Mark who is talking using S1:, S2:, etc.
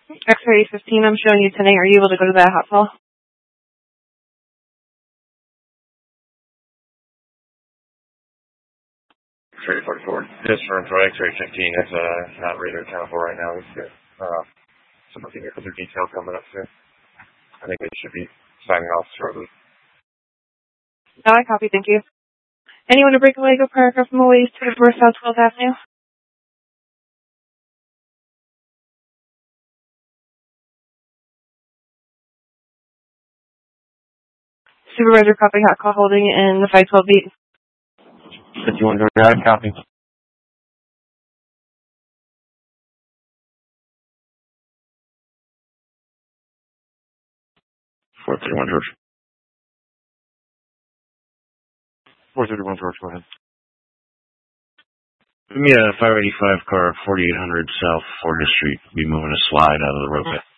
S1: X-ray 15, I'm showing you 10-8. Are you able to go to that hospital?
S2: X-ray 44. Just for X-ray 15, it's not really accountable right now. We've got some other details coming up soon. I think they should be signing off shortly.
S1: No, I copy, thank you. Anyone to break a leg or paragraph from the ways to the North South 12th Avenue? Supervisor copy, hot call holding in the 512 beat.
S2: 51 door drive, copy. 431 George. 431 George, go ahead. Give me a 585 car, 4800 South 4th Street. Be moving a slide out of the roadway.